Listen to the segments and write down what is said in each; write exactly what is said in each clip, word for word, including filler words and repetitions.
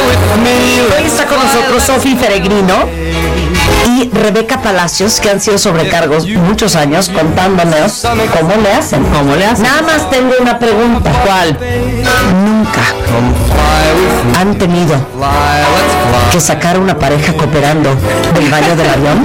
Hoy está con nosotros Sofi Peregrino y Rebeca Palacios, que han sido sobrecargos muchos años contándonos cómo le hacen. ¿Cómo le hacen? Nada más tengo una pregunta. ¿Cuál? Nunca han tenido que sacar una pareja cooperando del baño del avión.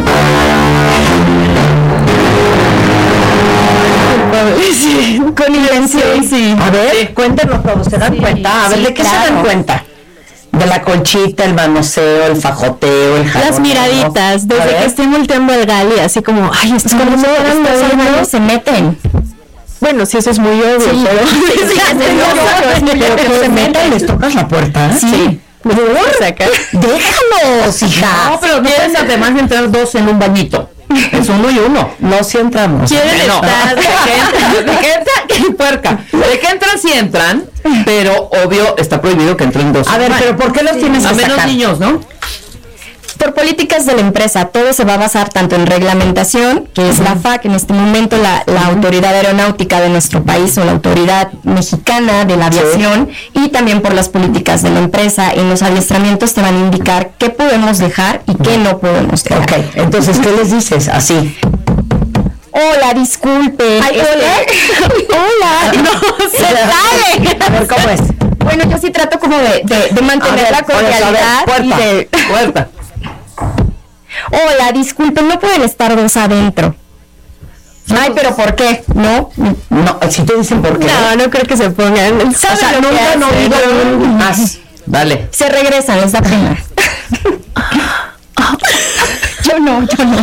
Sí, con intención, sí. A ver, sí. Cuéntenos cómo se dan sí, cuenta. A ver, sí, ¿de qué claro. se dan cuenta? De la colchita, el manoseo, el fajoteo, el jalón. Las miraditas, desde que estén volteando al gali, así como, ay, estos es como no se meten. Bueno, sí, eso es muy obvio, sí, pero sí, sí, sí, pero que se metan y les tocas la puerta. Sí. sí. Déjalos, hija. No, pero tienes además de entrar dos en un bañito. Es uno y uno. No, si entramos. Quieren no. estar. ¿De qué entran? ¿De qué entran? ¿Qué puerca? ¿De qué entran? Sí entran, pero obvio está prohibido que entren dos. A ver, pero ¿por qué los tienes a que menos sacar? Niños, ¿no? Por políticas de la empresa, todo se va a basar tanto en reglamentación, que es uh-huh. la F A C, en este momento la, la uh-huh. autoridad aeronáutica de nuestro país o la autoridad mexicana de la aviación, sí. y también por las políticas de la empresa. En los adiestramientos te van a indicar qué podemos dejar y qué no podemos dejar. Ok, entonces, ¿qué les dices? Así. Hola, disculpe. Ay, este... hola. Hola. No, se sale. A ver, ¿cómo es? Bueno, yo sí trato como de, de, de mantener ver, la cordialidad. Puerta, y de... puerta. Hola, disculpen, no pueden estar dos adentro. Ay, pero ¿por qué? No, no, si te dicen por qué. No, no creo que se pongan. O sea, nunca han oído un más. Dale. Se regresan, les da pena. Yo no, yo no.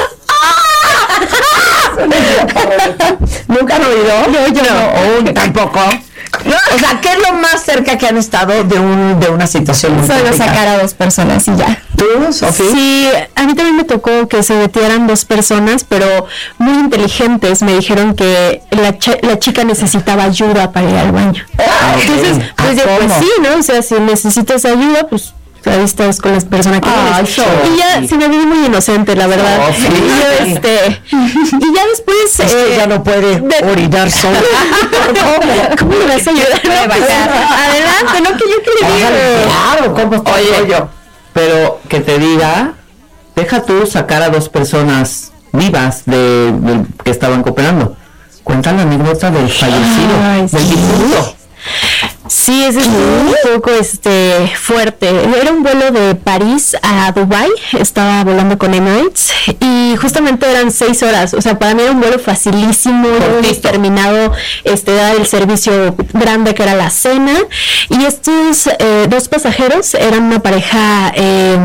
¿Nunca han oído? No, yo no. no. Oh, tampoco. No, o sea, ¿qué es lo más cerca que han estado de un de una situación muy Solo sacar a dos personas y ya. ¿Tú, Sofi? Sí, a mí también me tocó que se metieran dos personas, pero muy inteligentes. Me dijeron que la, ch- la chica necesitaba ayuda para ir al baño. Ah, Entonces, okay. pues, yo, pues sí, ¿no? O sea, si necesitas ayuda, pues ahí estás con las personas que Ay, so, y ya sí. se me vi muy inocente, la verdad. So, sí. Y yo, este, y ya después es eh, que ya no puede de... orinar sola. ¿Cómo? ¿Cómo me vas a ayudar a bajar? Adelante, no que yo que le diga. Claro, ¿cómo estoy? Oye, yo, pero que te diga, deja tú sacar a dos personas vivas de, de que estaban cooperando. Cuenta la anécdota del fallecido, Ay, del sí. difunto. Sí, ese es un poco este, fuerte. Era un vuelo de París a Dubái, estaba volando con Emirates y justamente eran seis horas. O sea, para mí era un vuelo facilísimo, ya habíamos terminado este, dar el servicio grande que era la cena. Y estos eh, dos pasajeros eran una pareja eh,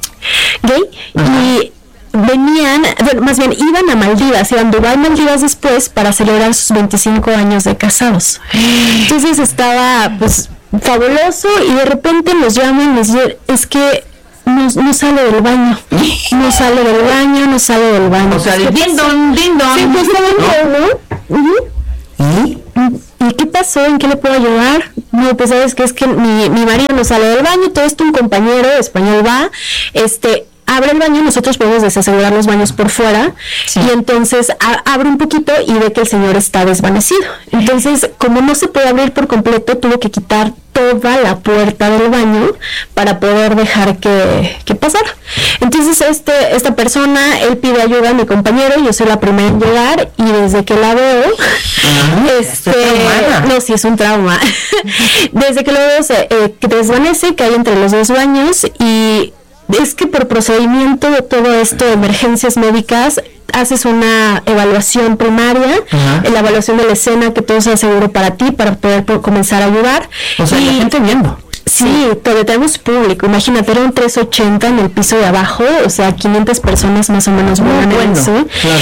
gay. Ajá. Y venían, bueno, más bien iban a Maldivas, iban a Dubái, Maldivas después para celebrar sus veinticinco años de casados. Entonces estaba pues fabuloso y de repente nos llaman y nos dicen, es que no, no sale del baño, no sale del baño, no sale del baño. O sea, el ding dong, ding dong. Sí, justamente, ¿no? Uh-huh. ¿Y? ¿Y qué pasó? ¿En qué le puedo ayudar? No, pues sabes que es que mi, mi marido no sale del baño, todo esto un compañero español va, este... abre el baño, nosotros podemos desasegurar los baños por fuera, sí. y entonces a, abre un poquito y ve que el señor está desvanecido. Entonces, como no se puede abrir por completo, tuvo que quitar toda la puerta del baño para poder dejar que, que pasara. Entonces, este, esta persona, él pide ayuda a mi compañero, yo soy la primera en llegar, y desde que la veo, ah, este, no, sí es un trauma. Desde que lo veo, se eh, desvanece, cae entre los dos baños, y es que por procedimiento de todo esto de emergencias médicas haces una evaluación primaria, uh-huh. la evaluación de la escena, que todo sea seguro para ti, para poder por comenzar a ayudar. O sea, y, la gente viendo. Sí, sí, todavía tenemos público. Imagínate, era un trescientos ochenta en el piso de abajo, o sea, quinientas personas más o menos vuelan en eso. Claro.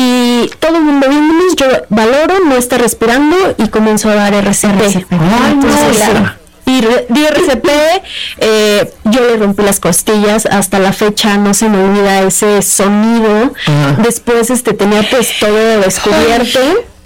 Y todo el mundo viéndonos, yo valoro, no está respirando y comienzo a dar R C P. R C P. Ay, entonces, no, claro. Y di R C P, eh, yo le rompí las costillas, hasta la fecha no se me olvida ese sonido. Uh-huh. Después este tenía pues todo descubierto.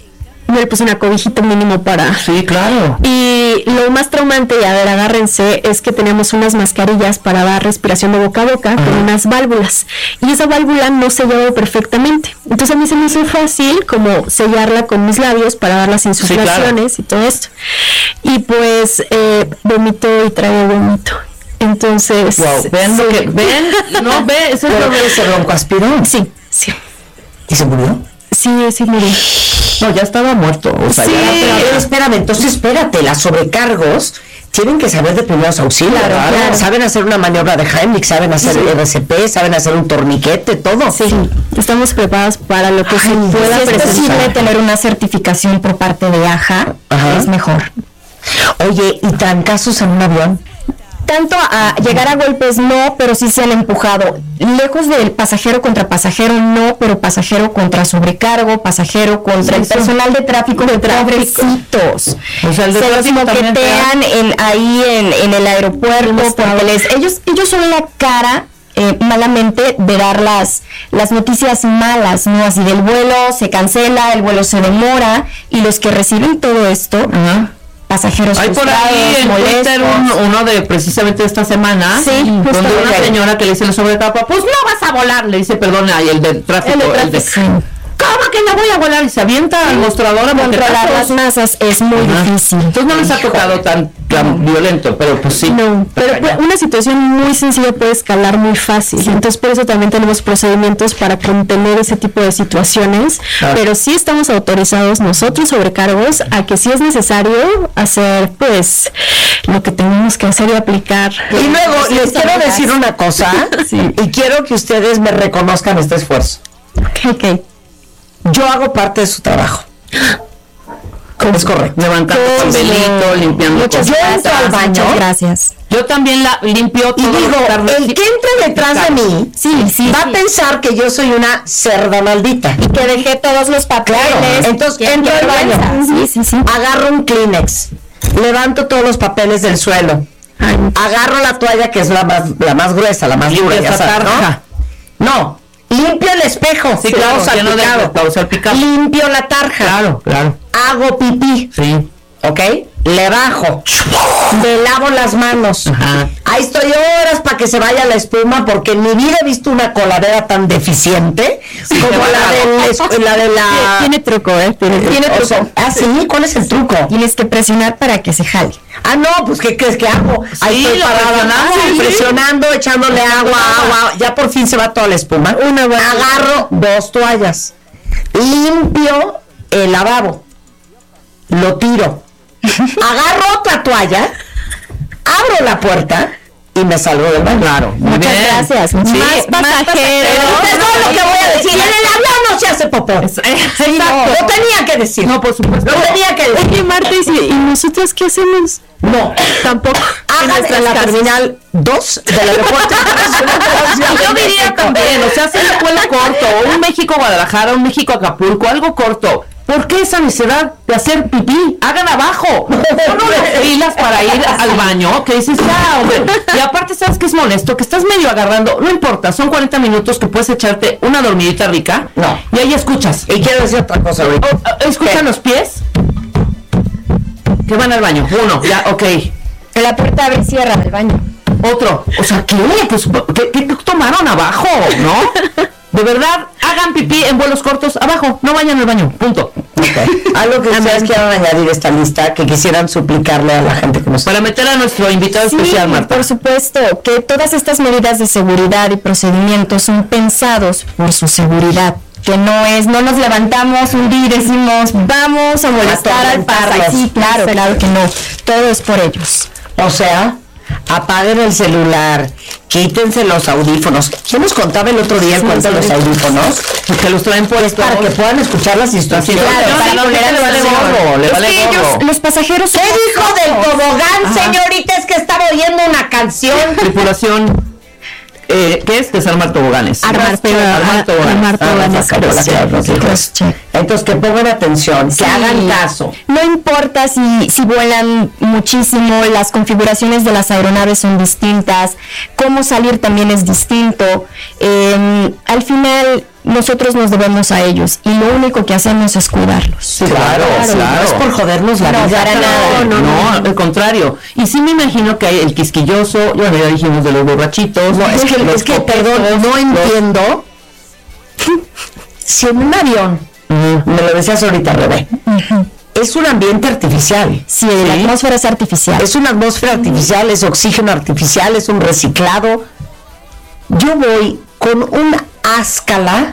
Yo le puse una cobijita mínimo para... Sí, claro. Y lo más traumante, y a ver, agárrense, es que teníamos unas mascarillas para dar respiración de boca a boca, uh-huh. con unas válvulas. Y esa válvula no sellaba perfectamente. Entonces a mí se me hizo fácil como sellarla con mis labios para dar las insuflaciones, sí, claro. y todo esto. Y pues eh, vomitó y traía vómito. Entonces, wow, ven lo que, ven, no, ve, eso es lo que se broncoaspiró. Sí, sí. ¿Y se murió? Sí, sí murió. No, ya estaba muerto. O sea, Sí, ya, pero espérame, entonces espérate, las sobrecargos tienen que saber de primeros auxilios, Claro, ¿verdad? claro. Saben hacer una maniobra de Heimlich, saben hacer Sí. R C P, saben hacer un torniquete, todo. Sí, estamos preparados para lo que se pueda Si es presentar. posible tener una certificación por parte de A J A, Ajá. es mejor. Oye, ¿y trancazos en un avión? Tanto a llegar a golpes no, pero sí se han empujado. Lejos del pasajero contra pasajero no, pero pasajero contra sobrecargo, pasajero contra Sí, el sí. personal de tráfico, de pobrecitos. O sea, el de se los tráfico también moquetean en, ahí en, en el aeropuerto, porque les, ellos, ellos son la cara eh, malamente de dar las, las noticias malas, ¿no? Así del vuelo se cancela, el vuelo se demora, y los que reciben todo esto, Ajá. pasajeros Hay por frustrados, ahí en Twitter molestos. un- uno de precisamente esta semana, Sí, donde justo una ahí. señora que le dice en la sobrecapa, pues no vas a volar, le dice, perdón, ahí el del tráfico, El de el de, tráfico. ¿cómo que no voy a volar? Y se avienta al mostrador a Controlar las moquetazos. masas es muy Ajá. difícil. Entonces no les ha tocado tan, tan violento, pero pues sí. No, pero pues, una situación muy sencilla puede escalar muy fácil. Entonces, por eso también tenemos procedimientos para contener ese tipo de situaciones. Claro. Pero sí estamos autorizados nosotros, sobrecargos, a que si es necesario hacer, pues, lo que tenemos que hacer y aplicar. Y luego Sí, les sí, quiero amigas. decir una cosa, y quiero que ustedes me reconozcan este esfuerzo. Ok. Yo hago parte de su trabajo. Es correcto. Levantando papelito, limpiando Muchas Yo cosas. entro al gracias, baño. muchas gracias. Yo también la limpio Y todo digo, lo que está el que entre detrás de mí Sí, sí, va sí. a pensar que yo soy una cerda maldita. Que dejé todos los papeles. Claro, entonces Qué entro al baño. vergüenza. Sí, sí, sí. Agarro un Kleenex, levanto todos los papeles del suelo, agarro la toalla que es la más, la más gruesa, la más dura, Limpia ya esa sabes, tarja. ¿no? No, limpio el espejo, Sí, todo claro, lleno de salpicado. todo salpicado. Limpio la tarja, Claro, claro. hago pipí, Sí. ¿ok? Le bajo, me lavo las manos. Ajá. Ahí estoy horas para que se vaya la espuma, porque en mi vida he visto una coladera tan deficiente como la de la, la de la... Tiene truco, ¿eh? Tiene truco. Tiene truco. Ah, sí, ¿cuál es el truco? Tienes que presionar para que se jale. Ah, no, pues ¿qué crees que hago? Ahí Sí, estoy lo parada, presionamos, sí, sí. presionando, echándole agua, agua, ya por fin se va toda la espuma. Una buena- Agarro dos toallas, limpio el lavabo, lo tiro, agarro otra toalla, abro la puerta y me salgo del baño. Claro, muy Muchas bien. gracias. Sí. Más pasajeros. Es todo lo que voy a decir. En el avión no se hace popó. Sí, no, lo tenía que decir. No, por supuesto. Lo tenía que decir. Oye, Marta, ¿y, si- ¿y nosotros qué hacemos? No, Tampoco. hagan en la terminal dos del aeropuerto internacional de la Ciudad de Yo diría México. también, o sea, hacer un vuelo corto, o un México-Guadalajara, un México-Acapulco, algo corto. ¿Por qué esa necesidad de hacer pipí? Hagan abajo. No las filas para ir al baño, que dices, ya, hombre. Y aparte, ¿sabes qué es molesto? Que estás medio agarrando, no importa, son cuarenta minutos que puedes echarte una dormidita rica. No. Y ahí escuchas. Y quiero decir otra cosa ahorita. O- o- ¿Escuchan ¿Qué? los pies? Que van al baño. Uno, ya, ok. La puerta abre y cierra del baño. Otro, o sea, ¿qué? Pues, ¿qué, qué tomaron abajo? ¿No? De verdad, hagan pipí en vuelos cortos abajo, no vayan al baño, punto. Ok. Algo que ustedes quieran añadir a esta lista, que quisieran suplicarle a la gente que nos Para meter a nuestro invitado Sí, especial, Marta. por supuesto, que todas estas medidas de seguridad y procedimientos son pensados por su seguridad. Que no es, no nos levantamos un día y decimos, vamos a molestar al pasajero. Sí, claro, claro que no. Todo es por ellos. O sea, apaguen el celular, quítense los audífonos. ¿Quién nos contaba el otro día el cuento de los audífonos? Que los traen puestos. Para que puedan escuchar las instrucciones. Claro, para no le vale gorro, le Es vale que ellos, gorro. los pasajeros... ¿Qué dijo del tobogán, señorita? Es que estaba oyendo una canción. Tripulación, eh, ¿qué es? Desarmar toboganes. Armar, pero- Armar toboganes. armar Ah, toboganes. acabó la clave, no sé. Crosscheck. Entonces, que pongan atención, que Sí. hagan caso. No importa si, si vuelan muchísimo, las configuraciones de las aeronaves son distintas, cómo salir también es distinto. Eh, al final, nosotros nos debemos a ellos y lo único que hacemos es cuidarlos. Claro, claro. No es por jodernos la No, vida. para nada. No, no, al contrario. Y sí me imagino que hay el quisquilloso, bueno, ya dijimos de los borrachitos. No, es que, los es que coquetos, perdón, no los- entiendo. Si en un avión, Ujú. me lo decías ahorita, Rebe, es un ambiente artificial. Sí, la atmósfera es artificial. Es una atmósfera artificial, es oxígeno artificial, es un reciclado. Yo voy con una áscala,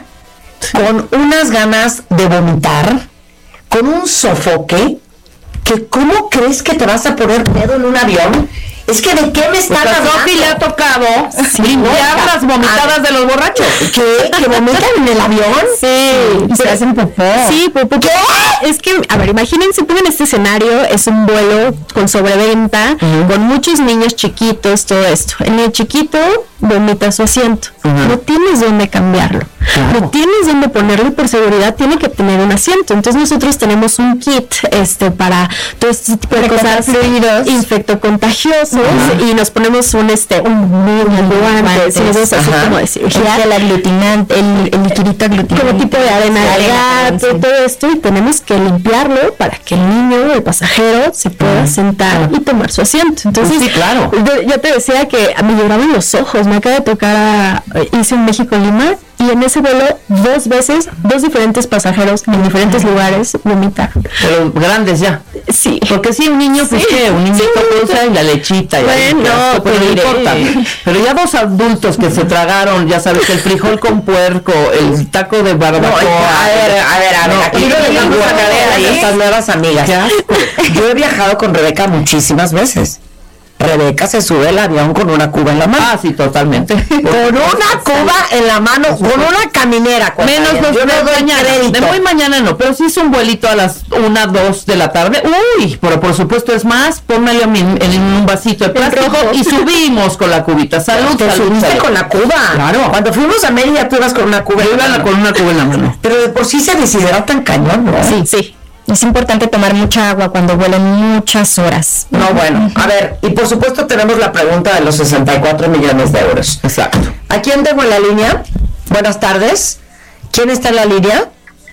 con unas ganas de vomitar, con un sofoque, que ¿cómo crees que te vas a poner pedo en un avión? Es que ¿de qué me están pues hablando? A Sofi le ha tocado sí, limpiar no, las vomitadas a, de los borrachos. ¿Qué? ¿Que vomitan en el avión? Sí. Y se hacen popó. Sí, popó. ¿Qué? Es que, a ver, imagínense, pongan este escenario, es un vuelo con sobreventa, uh-huh. con muchos niños chiquitos, todo esto. El niño chiquito vomita su asiento. Uh-huh. No tienes dónde cambiarlo. Claro. No tienes dónde ponerlo y por seguridad tiene que tener un asiento. Entonces nosotros tenemos un kit este para todo este tipo de cosas, fluidos, infectocontagiosos, uh-huh. y nos ponemos un este un guantes, y nos así como de cirugía, el aglutinante, el, el liquidito aglutinante, como tipo de arena de gato, sí. todo esto, y tenemos que limpiarlo para que el niño, el pasajero, se pueda uh-huh. sentar uh-huh. y tomar su asiento. Entonces, sí, claro. yo, yo te decía que me lloraban los ojos. Me acaba de tocar a, hice un México-Lima y en ese vuelo dos veces, dos diferentes pasajeros en diferentes lugares vomitaron. Pero grandes ya. Sí. Porque sí, un niño, pues sí. ¿qué? Un niñito sí, usa y la lechita. Bueno, no, pero no importa. Pero ya dos adultos que se tragaron, ya sabes, el frijol con puerco, el taco de barbacoa. No, a ver, a ver, a ver. No, aquí no le damos a cadera a estas nuevas amigas. Yo he viajado con Rebeca muchísimas veces. Rebeca se sube al avión con una cuba en la mano. Ah, sí, totalmente. Con una cuba en la mano, con una caminera. Menos los de mañana. De muy mañana no, pero si es un vuelito a las una, dos de la tarde. Uy, pero por supuesto es más, póngale en un vasito de plástico y subimos con la cubita. Salud, Te salud, subiste salud. con la cuba. Claro. Cuando fuimos a Mérida, tú ibas con una cuba. Yo iba con una cuba en la mano. Pero de por sí se deshidratan cañón, ¿no? Sí, sí. Es importante tomar mucha agua cuando vuelan muchas horas. No, bueno, a ver, y por supuesto tenemos la pregunta de los sesenta y cuatro millones de euros. Exacto. ¿A quién tengo en la línea? Buenas tardes. ¿Quién está en la línea?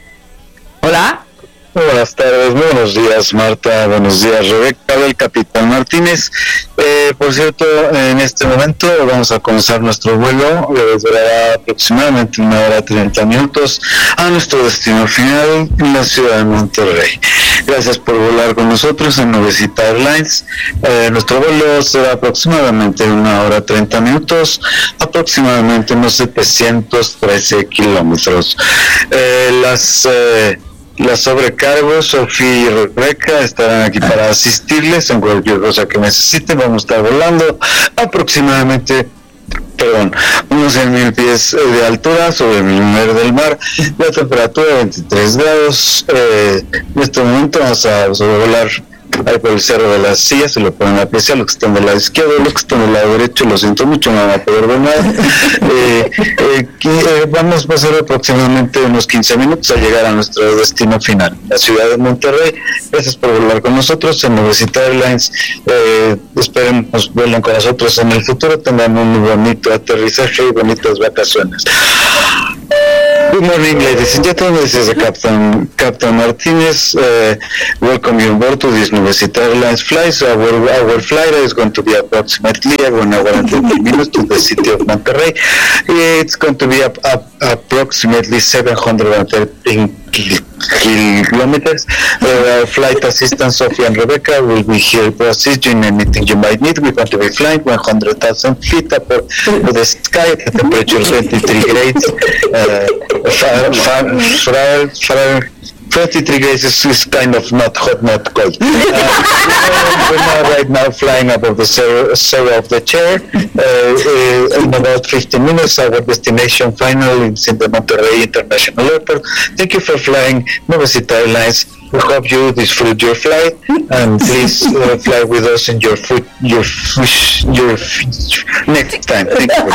Hola. Buenas tardes, buenos días Marta, buenos días Rebeca, del Capitán Martínez. Eh, por cierto, en este momento vamos a comenzar nuestro vuelo, eh, durará aproximadamente una hora treinta minutos a nuestro destino final en la ciudad de Monterrey. Gracias por volar con nosotros en Nubecita Airlines. Eh, nuestro vuelo será aproximadamente una hora treinta minutos, aproximadamente unos setecientos trece kilómetros. Eh, las... Eh, Las sobrecargos, Sofía y Rebeca estarán aquí para asistirles en cualquier cosa que necesiten. Vamos a estar volando aproximadamente, perdón, unos cien mil pies de altura sobre el nivel del mar. La temperatura veintitrés grados. Eh, en este momento vamos a sobrevolar ahí por el Cerro de las Sillas, se lo pueden apreciar, los que están del lado izquierdo, los que están del lado derecho, lo siento mucho, no van a poder ver nada. eh, eh, eh, vamos a pasar aproximadamente unos quince minutos a llegar a nuestro destino final, la ciudad de Monterrey. Gracias por volar con nosotros en Nubecita Airlines. Eh, esperemos vuelen con nosotros en el futuro, tengan un bonito aterrizaje y bonitas vacaciones. Good morning, ladies and gentlemen. This is the Captain Captain Martinez. Uh, welcome you on board to this Nubecita Airlines flight. So our our flight is going to be approximately one hour and thirty minutes to the city of Monterrey. It's going to be up, up, approximately seven hundred thirteen kilometers. Uh, our flight assistants Sophie and Rebecca will be here to assist you in anything you might need. We're going to be flying one hundred thousand feet up to the sky. The temperature twenty-three grades. Uh, far, far, far, far, twenty-three grades is, is kind of not hot, not cold. Uh, we're now right now flying above the zero, zero of the chair. Uh, uh, in about fifteen minutes, our destination finally is in the Monterrey International Airport. Thank you for flying Nubecita Airlines. We hope you disfruit your flight, and please uh, fly with us in your foot, your fish, your fish next time. Thank you.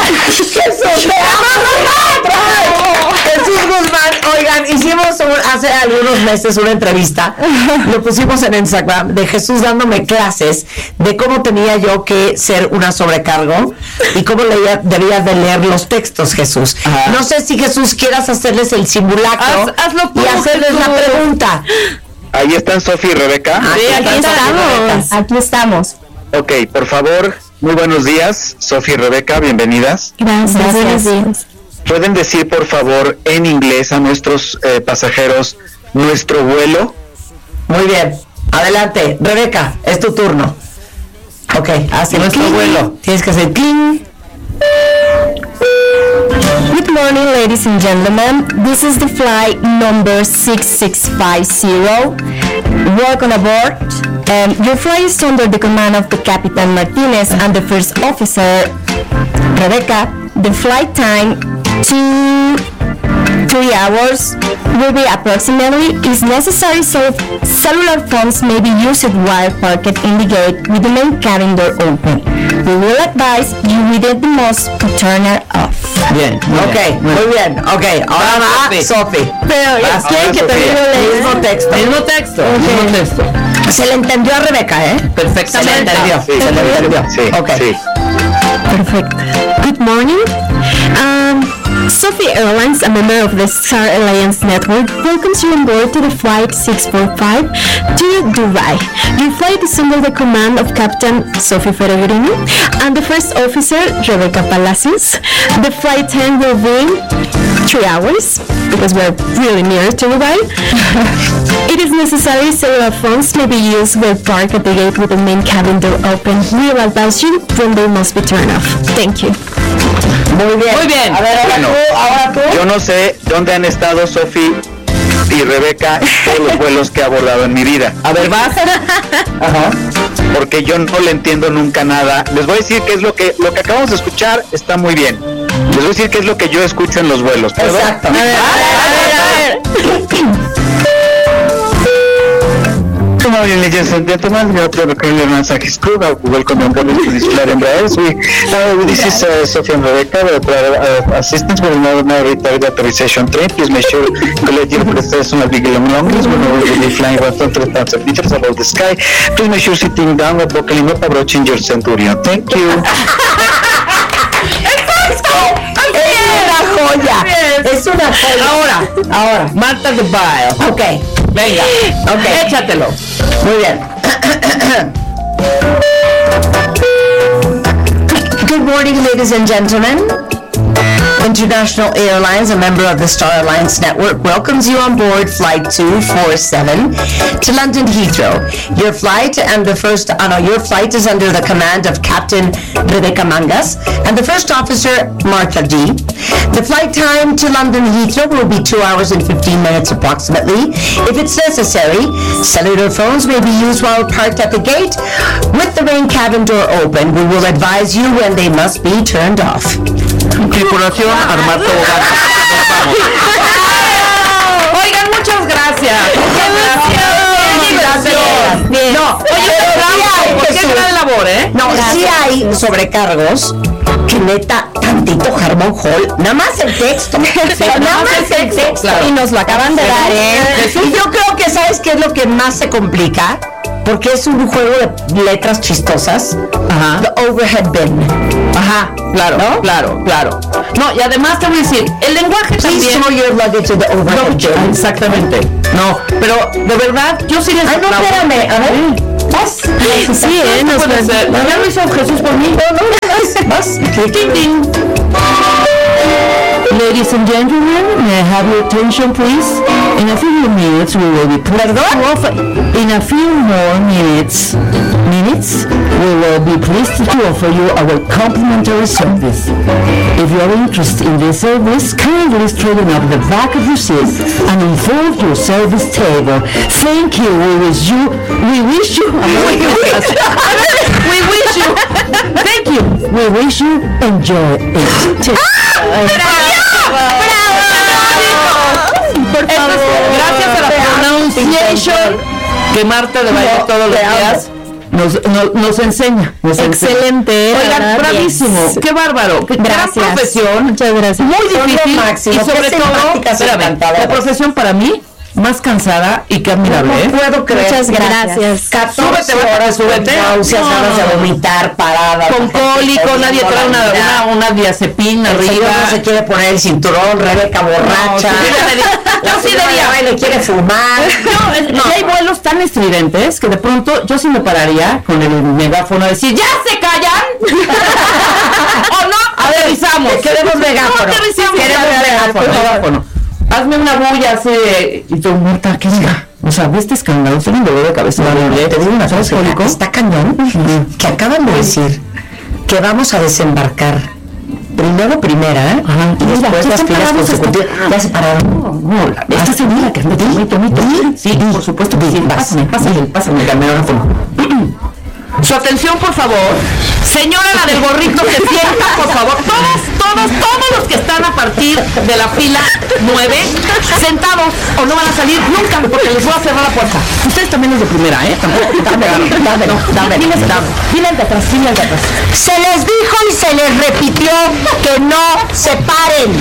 Jesús Guzmán, oigan, hicimos un, hace algunos meses una entrevista, lo pusimos en Instagram, de Jesús dándome clases de cómo tenía yo que ser una sobrecargo y cómo leía, debía de leer los textos, Jesús. Ajá. No sé si Jesús quieras hacerles el simulacro Haz, hazlo tú, y hacerles Jesús. la pregunta. Ahí están Sofía y Rebeca. Ah, sí, aquí, aquí estamos. Rebeca. Aquí estamos. Ok, por favor, muy buenos días, Sofía y Rebeca, bienvenidas. Gracias. Buenos días. ¿Pueden decir, por favor, en inglés a nuestros eh, pasajeros nuestro vuelo? Muy bien. Adelante, Rebeca, es tu turno. Ok, haz el Nuestro cling. vuelo. Tienes que hacer cling. Good morning, ladies and gentlemen. This is the flight number six six five zero. Welcome aboard. Um, your flight is under the command of the Captain Martinez and the first officer, Rebecca. The flight time, two, three hours, will be approximately. Is necessary so cellular phones may be used while parked in the gate with the main cabin door open. We will advise you within the most to turn it off. Bien, muy Ok, bien, muy muy bien. bien. Ok, ahora Va, va Sofi. Sofi. Pero Vas, quieren que Sofía. también lo lea. Mismo texto. Mismo texto, mismo texto. Se le entendió a Rebeca, ¿eh? Se le Perfectamente. entendió. Sí, se le entendió. sí, Ok. sí. Perfect. Good morning. Um, Sophie Airlines, a member of the Star Alliance network, welcomes you on board to the flight six four five to Dubai. Your flight is under the command of Captain Sophie Ferragrini and the first officer, Rebecca Palacios. The flight time will be three hours because we're really near to Dubai. It is necessary cellular phones may be used when parked at the gate with the main cabin door open. We will advise you when they must be turned off. Thank you. Muy bien. Muy bien. A ver, ahora Bueno, tú, ahora tú. yo no sé dónde han estado Sofi y Rebeca en todos los vuelos que he abordado en mi vida. A ver, vas. Ajá. Porque yo no le entiendo nunca nada. Les voy a decir que es lo que lo que acabamos de escuchar está muy bien. Les voy a decir qué es lo que yo escucho en los vuelos. ¿Puedo? Exacto. A ver, a ver, a ver. Good morning, ladies and gentlemen. We are the Colonel Mansakis crew. Welcome on board to this flight Embraers. We, uh, this is uh, Sophie and Rebecca, the uh, assistants will now, now retard the authorization train. Please make sure to collect your professional big belongings when we will be flying one hundred thousand meters above the sky. Please make sure sitting down or buckling up, approaching your Centurion. Thank you. Es una joya. Es una joya. Ahora, Ahora. Marta de Bail. Ok. Venga, Ok. échatelo. Muy bien. Good morning, ladies and gentlemen. International Airlines, a member of the Star Alliance network, welcomes you on board Flight two four seven to London Heathrow. Your flight and the first, uh, no, your flight is under the command of Captain Rebecca Mangas and the first officer, Martha D. The flight time to London Heathrow will be two hours and fifteen minutes approximately. If it's necessary, cellular phones may be used while parked at the gate with the main cabin door open. We will advise you when they must be turned off. Tripulación, armar tobogán. Oigan, muchas gracias. Muchas gracias. Bien. No, Oye, pero sí bravo, hay, porque Jesús. es gran labor, ¿eh? No, sí hay sobrecargos que neta tantito Harmon Hall, nada más el texto, pero nada más el texto. claro. Y nos lo acaban de dar, ¿eh? Y yo creo que ¿sabes qué es lo que más se complica? Porque es un juego de letras chistosas. Ajá. The overhead bin. Ajá, claro, ¿No? claro, claro. No, y además te voy a decir, el lenguaje Please también. throw your luggage in the overhead No, bin. exactamente. No, pero de verdad, yo sí les Ay, no, aplaudo. espérame, a ver. ¿Vas? Sí, ¿eh? No puede ser. Ya lo hizo Jesús por mí. No, no, vas. Ting, ting. Ladies and gentlemen, may I have your attention, please? In a few minutes, we will be pleased to offer. In a few more minutes, minutes, we will be pleased to offer you our complimentary service. If you are interested in this service, kindly straighten up the back of your seat and unfold your service table. Thank you. We wish you. We wish you. We wish you. Thank you. We wish you enjoy it. Por favor. Gracias a la pronunciation que Marta de Baile No, todos los te amo. días nos, nos, nos enseña. Nos Excelente. enseña. Oigan, ¿verdad? bravísimo. Yes. Qué bárbaro. Qué gran Gracias. profesión. Muchas gracias. Muy Son lo difícil. máximo. Y Qué sobre todo, simpáticas y espérame, encantadoras. la profesión para mí más cansada y qué admirable. No ¿eh? puedo creer. Muchas gracias. catorce Súbete, bájate, horas súbete. con náuseas, No. ganas de vomitar, parada. Con la gente cólico, jodiendo nadie trae la una, vida. una, una diazepina El señor arriba. no se quiere poner el cinturón, Rebeca borracha. No, sí debería. La Yo sí señora debería. Baile quiere fumar. No, es- y hay vuelos tan estridentes que de pronto yo sí me pararía con el megáfono a decir ¡ya se callan! ¿O no? Aterrizamos. queremos megáfono. No aterrizamos. Queremos Ya, megáfono. megáfono. Hazme una bulla así de... Y tú, Marta, ¿qué diga? O sea, este escándalo, tiene un dolor de cabeza. No, no, no, te digo una cosa, cólico? está cañón, que acaban de decir que vamos a desembarcar primero primera, ¿eh? Ajá. Y después Ya las se filas pararon, consecutivas. Ya se pararon. No, no, la- esta señora que mito, mito, mito. Sí, por supuesto que sí. Pásame, pásame, pásame el camarógrafo. Su atención, por favor. Señora, la del gorrito, se sienta, por favor. Todos, todos, todos los que están a partir de la fila nueve, sentados o no van a salir nunca, porque les voy a cerrar la puerta. Ustedes también los de primera, ¿eh? Tampoco. Dame, dame, No, dame, dime, dame. dime el de atrás, dime el de atrás. Se les dijo y se les repitió que no se paren.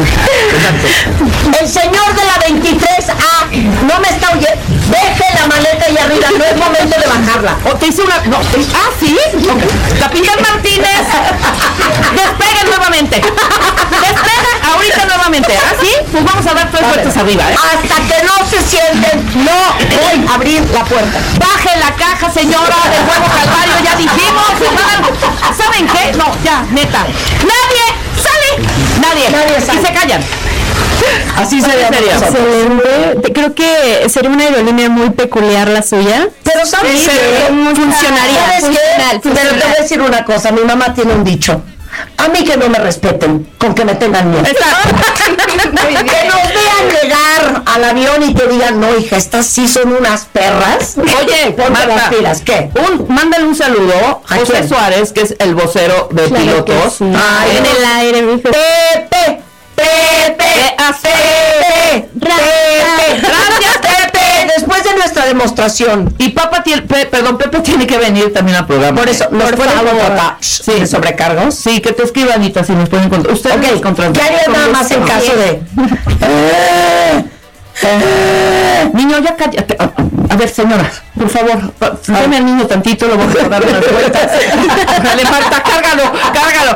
El señor de la veintitrés A no me está oyendo. Deje la maleta ahí arriba, no es momento de bajarla. O te hice una. No, te- ah, sí. Ok. Capitán Martínez, despeguen nuevamente. Despeguen ahorita nuevamente. ¿Ah, sí? Pues vamos a dar tres vueltas arriba, ¿eh? Hasta que no se sienten, no voy a abrir la puerta. Baje la caja, señora, del huevo calvario, ya dijimos. Hermano. ¿Saben qué? No, ya, neta. Nadie sale. Nadie. Nadie sale. Y se callan. Así sería. Excelente. Creo que sería una aerolínea muy peculiar la suya. Pero ¿sabes Sí, qué? funcionaría. ¿Sabes qué? Funcional, Pero te voy funcional. a decir una cosa, mi mamá tiene un dicho. A mí que no me respeten, con que me tengan miedo. Que nos vean llegar al avión y que digan, no, hija, estas sí son unas perras. Oye, ponte Marta, las pilas, ¿qué? Un, mándale un saludo a ¿A José quién? Suárez, que es el vocero de Claro pilotos. que sí. Ay, En no. el aire, mi hijo. Pepe, Pepe, Pepe, Pepe, gracias Pepe. Después de nuestra demostración, Y Papa tiene, Pe- perdón, Pepe tiene que venir también al programa. por eso, ¿nos Por pueden favor. contratar Sí. de sobrecargos? Sí, que te escriban, Anita, si nos pueden encontrar. Ustedes nos Ok, contratan. ¿qué harías nada más en caso de... Eh, eh, Niño, ya cállate. A, a ver, señora, por favor, pa- dame al niño tantito, lo voy a dar unas vueltas. Dale, Marta, cárgalo, cárgalo.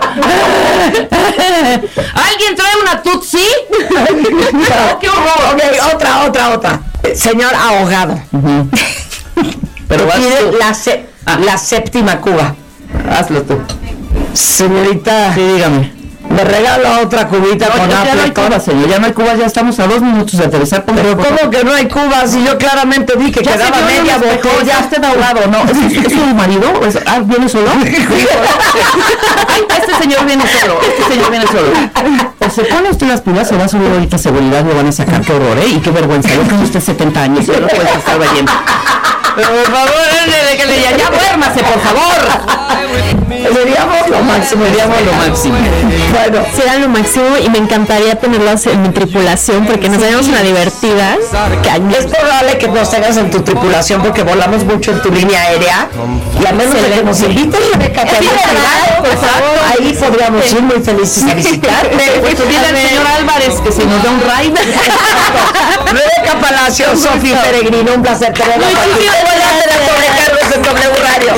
¿Alguien trae una tutsi? ¡Oh, qué horror! ok, otra, otra, otra. Señor ahogado. Pero vas Pide tú. la, se- Ah. la séptima cuba. Hazlo tú. Señorita, Sí, dígame. me regala otra cubita No, con ya no hay apio. Cuba, señor, ya no hay Cuba, ya estamos a dos minutos de aterrizar. Póngale, Pero por favor. ¿cómo que no hay cubas? Si yo claramente vi que Ya se quedaba vio en media un espejo, botella. ya esté ahogado, ¿no? ¿Es, es su marido? ¿Es- ah, ¿viene solo? Ay, este señor viene solo, este señor viene solo. O se pone usted las pilas, se va a subir ahorita seguridad, lo van a sacar, qué horror, ¿eh? Y qué vergüenza, yo tengo usted setenta años, yo no puedo estar vayendo. Pero por favor, de que le diga, ya duérmase, por favor. Seríamos lo máximo. Seríamos lo máximo. Bueno, Será lo máximo y me encantaría tenerlas en mi tripulación porque nos daríamos una divertida. es probable que nos tengas en tu tripulación porque volamos mucho en tu línea aérea y a menos de que nos invites, Rebeca, que Sí, había ¿verdad? privado, Exacto. ahí podríamos ir muy felices a visitarte. Pues dile al señor Álvarez que si nos da un ride. Rebeca Palacio, Sofi Peregrino, un placer tenerla aquí. Muchísimas Buenas de la Torre Carlos en W Radio.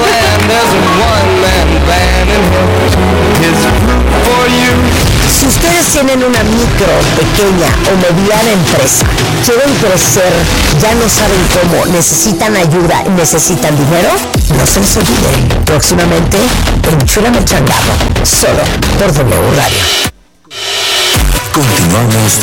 Si ustedes tienen una micro, pequeña o mediana empresa, quieren crecer, ya no saben cómo, necesitan ayuda, necesitan dinero, no se les olvide. Próximamente, en Chulame Changado, solo por W Radio. Continuamos